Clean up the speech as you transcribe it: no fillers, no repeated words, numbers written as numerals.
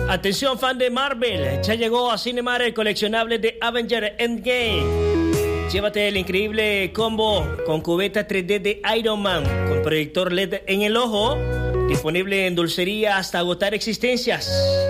Atención, fan de Marvel, ya llegó a Cinemark el coleccionable de Avengers Endgame. Llévate el increíble combo con cubeta 3D de Iron Man, con proyector LED en el ojo, disponible en dulcería hasta agotar existencias.